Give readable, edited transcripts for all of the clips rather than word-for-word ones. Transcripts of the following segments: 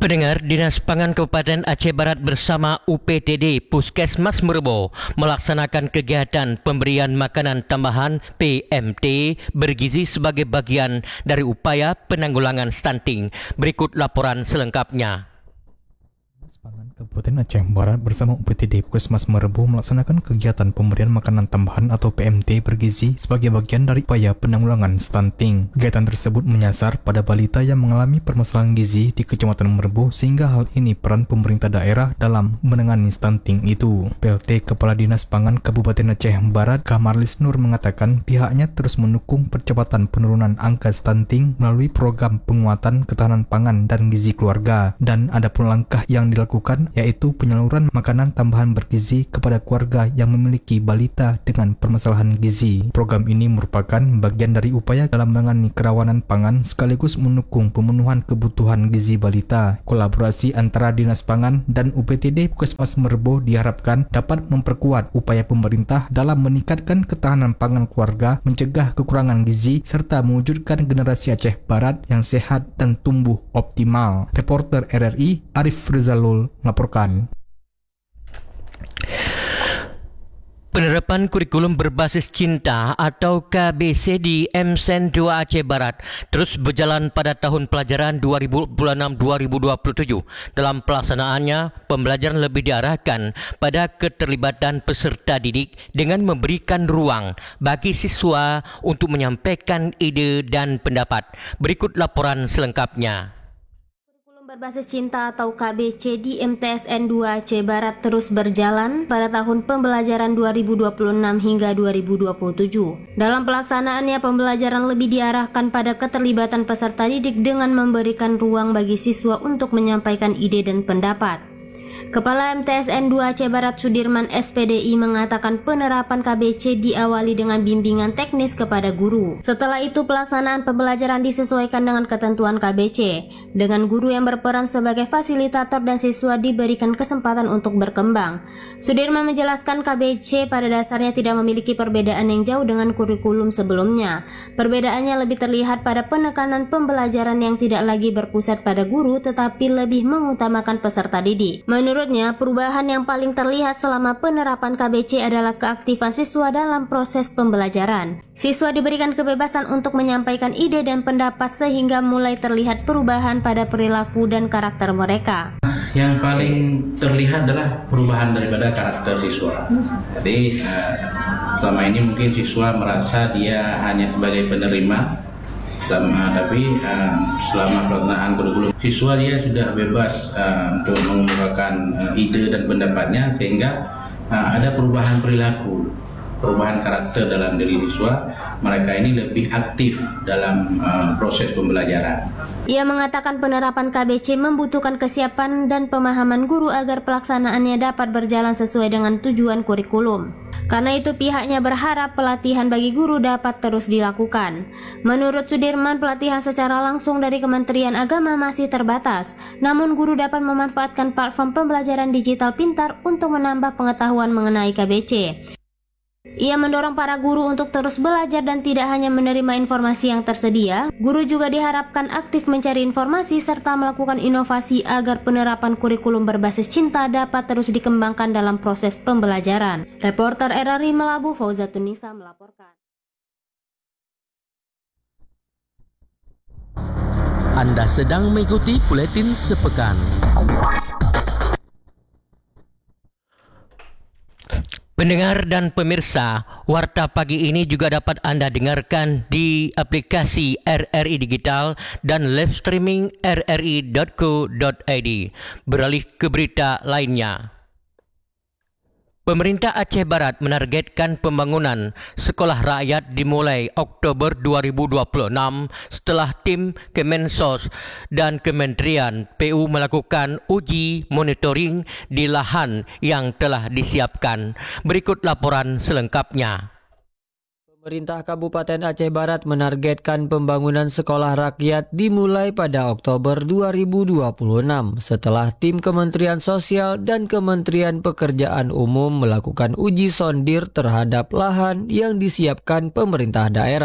Pendengar, Dinas Pangan Kabupaten Aceh Barat bersama UPTD Puskesmas Merbau melaksanakan kegiatan pemberian makanan tambahan PMT bergizi sebagai bagian dari upaya penanggulangan stunting. Berikut laporan selengkapnya. Pangan Kabupaten Aceh Barat bersama UPTD Puskesmas Merbau melaksanakan kegiatan pemberian makanan tambahan atau PMT bergizi sebagai bagian dari upaya penanggulangan stunting. Kegiatan tersebut menyasar pada balita yang mengalami permasalahan gizi di Kecamatan Merbau, sehingga hal ini peran pemerintah daerah dalam menangani stunting itu. PLT Kepala Dinas Pangan Kabupaten Aceh Barat, Kamarlis Nur, mengatakan pihaknya terus mendukung percepatan penurunan angka stunting melalui program penguatan ketahanan pangan dan gizi keluarga, dan ada pun langkah yang dilakukan yaitu penyaluran makanan tambahan bergizi kepada keluarga yang memiliki balita dengan permasalahan gizi. Program ini merupakan bagian dari upaya dalam menangani kerawanan pangan sekaligus mendukung pemenuhan kebutuhan gizi balita. Kolaborasi antara Dinas Pangan dan UPTD Puskesmas Merbau diharapkan dapat memperkuat upaya pemerintah dalam meningkatkan ketahanan pangan keluarga, mencegah kekurangan gizi, serta mewujudkan generasi Aceh Barat yang sehat dan tumbuh optimal. Reporter RRI Arif Rizalul melaporkan. Penerapan kurikulum berbasis cinta atau KBC di MSen 2 Aceh Barat terus berjalan pada tahun pelajaran 2026-2027. Dalam pelaksanaannya, pembelajaran lebih diarahkan pada keterlibatan peserta didik dengan memberikan ruang bagi siswa untuk menyampaikan ide dan pendapat. Berikut laporan selengkapnya. Berbasis cinta atau KBC di MTSN 2 Aceh Barat terus berjalan pada tahun pembelajaran 2026 hingga 2027. Dalam pelaksanaannya, pembelajaran lebih diarahkan pada keterlibatan peserta didik dengan memberikan ruang bagi siswa untuk menyampaikan ide dan pendapat. Kepala MTSN 2 Aceh Barat Sudirman SPDI mengatakan penerapan KBC diawali dengan bimbingan teknis kepada guru. Setelah itu pelaksanaan pembelajaran disesuaikan dengan ketentuan KBC, dengan guru yang berperan sebagai fasilitator dan siswa diberikan kesempatan untuk berkembang. Sudirman menjelaskan KBC pada dasarnya tidak memiliki perbedaan yang jauh dengan kurikulum sebelumnya. Perbedaannya lebih terlihat pada penekanan pembelajaran yang tidak lagi berpusat pada guru tetapi lebih mengutamakan peserta didik. Menurutnya, perubahan yang paling terlihat selama penerapan KBC adalah keaktifan siswa dalam proses pembelajaran. Siswa diberikan kebebasan untuk menyampaikan ide dan pendapat sehingga mulai terlihat perubahan pada perilaku dan karakter mereka. Yang paling terlihat adalah perubahan daripada karakter siswa. Jadi selama ini mungkin siswa merasa dia hanya sebagai penerima, tapi selama pelaksanaan kurikulum siswa dia sudah bebas untuk mengemukakan ide dan pendapatnya, sehingga ada perubahan perilaku, perubahan karakter dalam diri siswa. Mereka ini lebih aktif dalam proses pembelajaran. Ia mengatakan penerapan KBC membutuhkan kesiapan dan pemahaman guru agar pelaksanaannya dapat berjalan sesuai dengan tujuan kurikulum. Karena itu pihaknya berharap pelatihan bagi guru dapat terus dilakukan. Menurut Sudirman, pelatihan secara langsung dari Kementerian Agama masih terbatas, namun guru dapat memanfaatkan platform pembelajaran digital pintar untuk menambah pengetahuan mengenai KBC. Ia mendorong para guru untuk terus belajar dan tidak hanya menerima informasi yang tersedia. Guru juga diharapkan aktif mencari informasi serta melakukan inovasi agar penerapan kurikulum berbasis cinta dapat terus dikembangkan dalam proses pembelajaran. Reporter RRI Melabu Fauzatun Nisa melaporkan. Anda sedang mengikuti buletin sepekan. Pendengar dan pemirsa, Warta Pagi ini juga dapat Anda dengarkan di aplikasi RRI Digital dan live streaming rri.co.id. Beralih ke berita lainnya. Pemerintah Aceh Barat menargetkan pembangunan sekolah rakyat dimulai Oktober 2026 setelah tim Kemensos dan Kementerian PU melakukan uji monitoring di lahan yang telah disiapkan. Berikut laporan selengkapnya. Pemerintah Kabupaten Aceh Barat menargetkan pembangunan sekolah rakyat dimulai pada Oktober 2026 setelah tim Kementerian Sosial dan Kementerian Pekerjaan Umum melakukan uji sondir terhadap lahan yang disiapkan pemerintah daerah.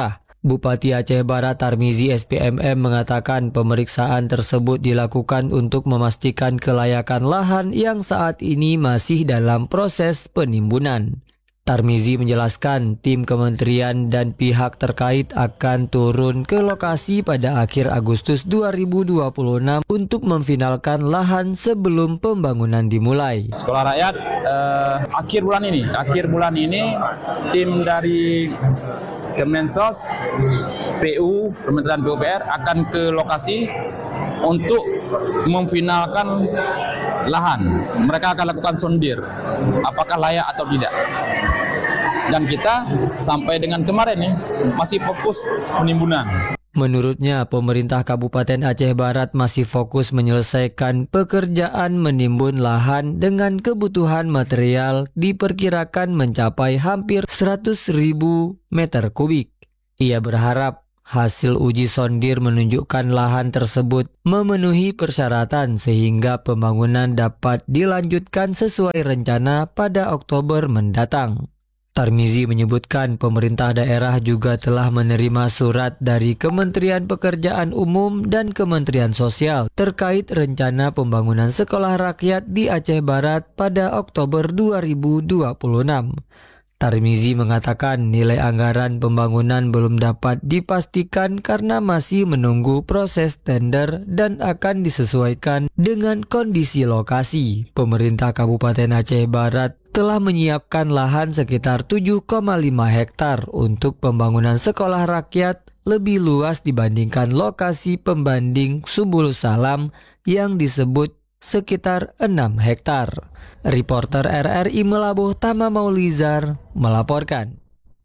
Bupati Aceh Barat Tarmizi SPMM mengatakan pemeriksaan tersebut dilakukan untuk memastikan kelayakan lahan yang saat ini masih dalam proses penimbunan. Tarmizi menjelaskan tim kementerian dan pihak terkait akan turun ke lokasi pada akhir Agustus 2026 untuk memfinalkan lahan sebelum pembangunan dimulai. Sekolah Rakyat akhir bulan ini tim dari Kemensos, PU, Kementerian PUPR akan ke lokasi untuk memfinalkan lahan. Mereka akan lakukan sondir apakah layak atau tidak. Dan kita sampai dengan kemarin nih masih fokus penimbunan. Menurutnya, pemerintah Kabupaten Aceh Barat masih fokus menyelesaikan pekerjaan menimbun lahan dengan kebutuhan material diperkirakan mencapai hampir 100.000 meter kubik. Ia berharap hasil uji sondir menunjukkan lahan tersebut memenuhi persyaratan sehingga pembangunan dapat dilanjutkan sesuai rencana pada Oktober mendatang. Tarmizi menyebutkan pemerintah daerah juga telah menerima surat dari Kementerian Pekerjaan Umum dan Kementerian Sosial terkait rencana pembangunan sekolah rakyat di Aceh Barat pada Oktober 2026. Tarmizi mengatakan nilai anggaran pembangunan belum dapat dipastikan karena masih menunggu proses tender dan akan disesuaikan dengan kondisi lokasi. Pemerintah Kabupaten Aceh Barat telah menyiapkan lahan sekitar 7,5 hektar untuk pembangunan sekolah rakyat lebih luas dibandingkan lokasi pembanding Subulus Salam yang disebut sekitar 6 hektar. Reporter RRI Melabuh Tama Maulizar melaporkan.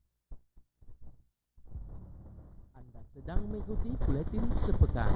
Anda sedang mengikuti buletin sepekan.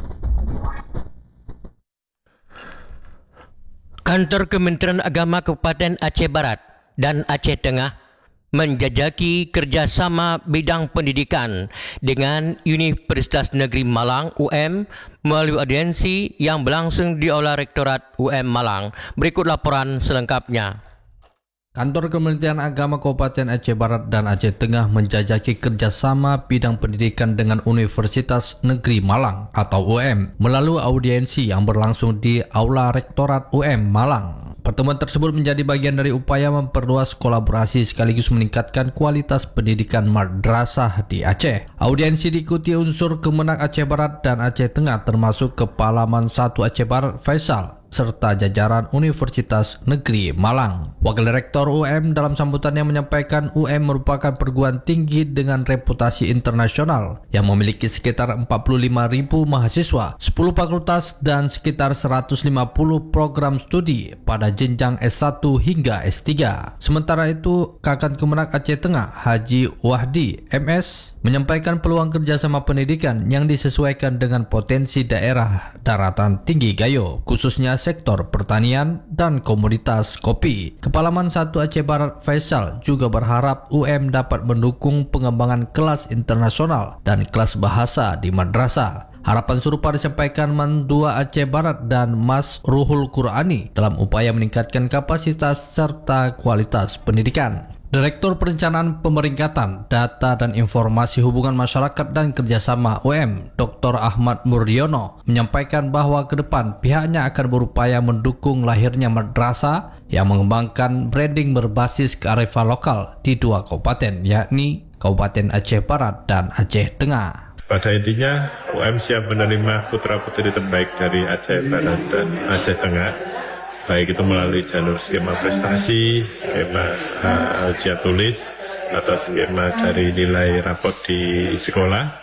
Kantor Kementerian Agama Kabupaten Aceh Barat dan Aceh Tengah menjajaki kerjasama bidang pendidikan dengan Universitas Negeri Malang UM melalui audiensi yang berlangsung di Aula Rektorat UM Malang. Berikut laporan selengkapnya. Kantor Kementerian Agama Kabupaten Aceh Barat dan Aceh Tengah menjajaki kerjasama bidang pendidikan dengan Universitas Negeri Malang atau UM melalui audiensi yang berlangsung di Aula Rektorat UM Malang. Pertemuan tersebut menjadi bagian dari upaya memperluas kolaborasi sekaligus meningkatkan kualitas pendidikan madrasah di Aceh. Audiensi diikuti unsur Kemenak Aceh Barat dan Aceh Tengah termasuk Kepala Man 1 Aceh Barat Faisal serta jajaran Universitas Negeri Malang. Wakil Rektor UM dalam sambutannya menyampaikan UM merupakan perguruan tinggi dengan reputasi internasional yang memiliki sekitar 45.000 mahasiswa, 10 fakultas dan sekitar 150 program studi pada jenjang S1 hingga S3. Sementara itu, Kakan Kemenak Aceh Tengah Haji Wahdi MS menyampaikan peluang kerjasama pendidikan yang disesuaikan dengan potensi daerah daratan tinggi Gayo, khususnya sektor pertanian dan komoditas kopi. Kepala Man 1 Aceh Barat Faisal juga berharap UM dapat mendukung pengembangan kelas internasional dan kelas bahasa di madrasah. Harapan serupa disampaikan Man 2 Aceh Barat dan Mas Ruhul Qurani dalam upaya meningkatkan kapasitas serta kualitas pendidikan. Direktur Perencanaan Pemeringkatan, Data dan Informasi Hubungan Masyarakat dan Kerjasama UM, Dr. Ahmad Murdiono, menyampaikan bahwa ke depan pihaknya akan berupaya mendukung lahirnya madrasah yang mengembangkan branding berbasis kearifan lokal di dua kabupaten, yakni Kabupaten Aceh Barat dan Aceh Tengah. Pada intinya, UM siap menerima putra-putri terbaik dari Aceh Barat dan Aceh Tengah, baik itu melalui jalur skema prestasi, skema ujian tulis, atau skema dari nilai rapot di sekolah.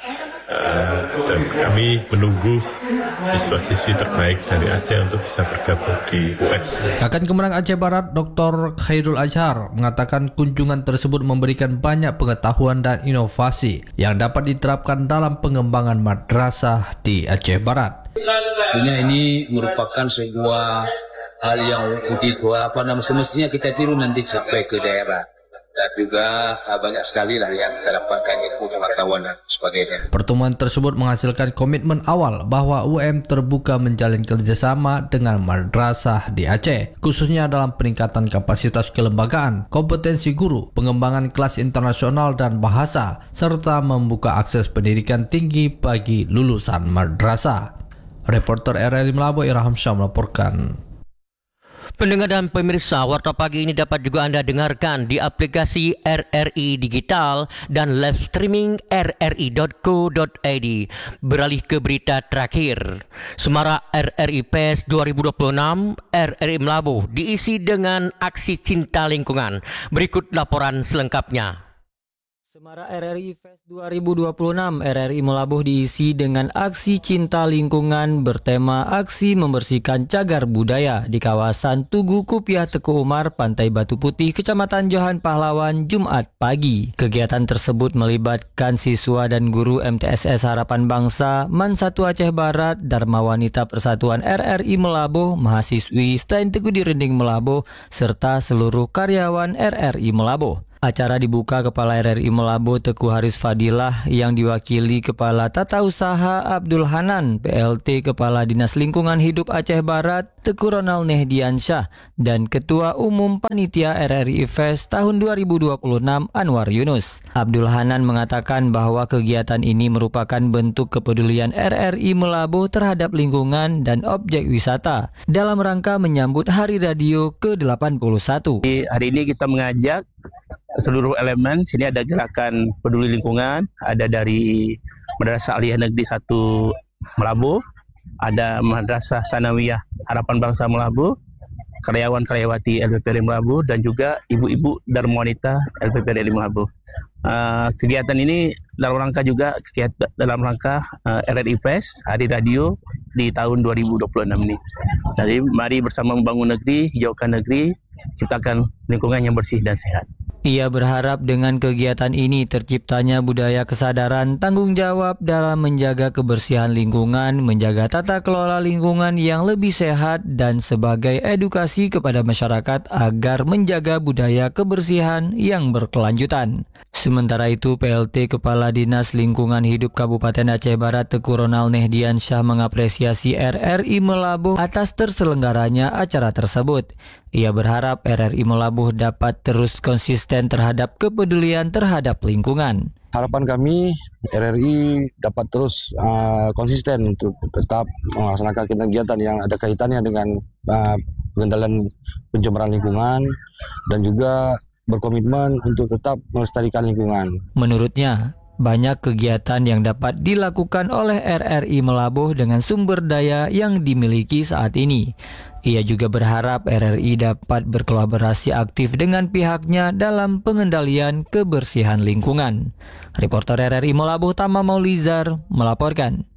Dan kami menunggu siswa-siswi terbaik dari Aceh untuk bisa bergabung di UM. Kakan Kemenang Aceh Barat Dr. Khairul Azhar mengatakan kunjungan tersebut memberikan banyak pengetahuan dan inovasi yang dapat diterapkan dalam pengembangan madrasah di Aceh Barat. Tentunya ini merupakan sebuah hal yang begitu semestinya kita tiru nanti sampai ke daerah. dan juga banyak sekali lah yang kita dapatkan ilmu pengetahuan dan sebagainya. Pertemuan tersebut menghasilkan komitmen awal bahwa UM terbuka menjalin kerjasama dengan madrasah di Aceh, khususnya dalam peningkatan kapasitas kelembagaan, kompetensi guru, pengembangan kelas internasional dan bahasa, serta membuka akses pendidikan tinggi bagi lulusan madrasah. Reporter RRI Melabo Irham Syah melaporkan. Pendengar dan pemirsa, Warta Pagi ini dapat juga Anda dengarkan di aplikasi RRI Digital dan live streaming rri.co.id. Beralih ke berita terakhir. Semarak RRI PES 2026, RRI Melabuh diisi dengan aksi cinta lingkungan. Berikut laporan selengkapnya. Semarak RRI Fest 2026, RRI Melabuh diisi dengan aksi cinta lingkungan bertema aksi membersihkan cagar budaya di kawasan Tugu Kupiah Teku Umar, Pantai Batu Putih, Kecamatan Johan Pahlawan, Jumat pagi. Kegiatan tersebut melibatkan siswa dan guru MTSS Harapan Bangsa, MAN 1 Aceh Barat, Dharma Wanita Persatuan RRI Melabuh, mahasiswi Stein Teguh Dirending Melabuh, serta seluruh karyawan RRI Melabuh. Acara dibuka Kepala RRI Melabuh Teguh Haris Fadilah yang diwakili Kepala Tata Usaha Abdul Hanan, PLT Kepala Dinas Lingkungan Hidup Aceh Barat Teguh Ronald Nehdiansyah, dan Ketua Umum Panitia RRI Fest tahun 2026 Anwar Yunus. Abdul Hanan mengatakan bahwa kegiatan ini merupakan bentuk kepedulian RRI Melabuh terhadap lingkungan dan objek wisata dalam rangka menyambut Hari Radio ke-81. Hari ini kita mengajak seluruh elemen. Sini ada gerakan peduli lingkungan, ada dari Madrasah Aliyah Negeri 1 Melabuh, ada Madrasah Sanawiyah Harapan Bangsa Melabuh, karyawan-karyawati LPPRI Melabuh, dan juga ibu-ibu Dharma Wanita LPPRI Melabuh. Kegiatan ini dalam rangka RRI Fest, Hari Radio di tahun 2026 ini. Jadi mari bersama membangun negeri, hijaukan negeri, ciptakan lingkungan yang bersih dan sehat. Ia berharap dengan kegiatan ini terciptanya budaya kesadaran tanggung jawab dalam menjaga kebersihan lingkungan, menjaga tata kelola lingkungan yang lebih sehat, dan sebagai edukasi kepada masyarakat agar menjaga budaya kebersihan yang berkelanjutan. Sementara itu, PLT Kepala Dinas Lingkungan Hidup Kabupaten Aceh Barat Teguh Ronald Nehdiansyah mengapresiasi RRI Melabuh atas terselenggaranya acara tersebut. Ia berharap RRI Melabuh dapat terus konsisten terhadap kepedulian terhadap lingkungan. Harapan kami RRI dapat terus konsisten untuk tetap melaksanakan kegiatan yang ada kaitannya dengan pengendalian pencemaran lingkungan dan juga berkomitmen untuk tetap melestarikan lingkungan. Menurutnya, banyak kegiatan yang dapat dilakukan oleh RRI Melabuh dengan sumber daya yang dimiliki saat ini. Ia juga berharap RRI dapat berkolaborasi aktif dengan pihaknya dalam pengendalian kebersihan lingkungan. Reporter RRI Melabuh Tama Maulizar melaporkan.